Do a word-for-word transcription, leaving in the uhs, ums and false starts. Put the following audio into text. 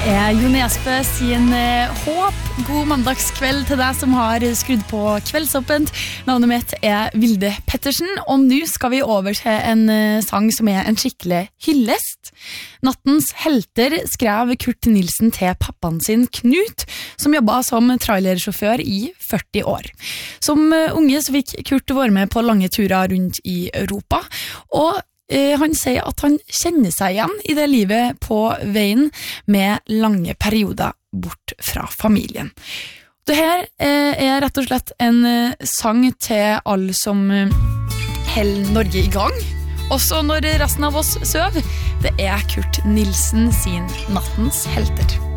er Jo Nesbø sin eh, håp. God mandagskveld til deg som har skrudd på Kveldsåpent. Navnet mitt er Vilde Pettersen, og nå skal vi over til en eh, sang som er en skikkelig hyllest. Nattens helter skrev Kurt Nilsen til pappaen sin Knut, som jobbet som trailersjåfør i førti år. Som eh, unge så fikk Kurt være med på lange turer rundt i Europa, og han sier at han kjenner seg igjen i det livet på veien med lange perioder bort fra familien. Dette er rett og slett en sang til alle som holder Norge i gang, også når resten av oss søv. Det er Kurt Nilsen sin Nattens helter.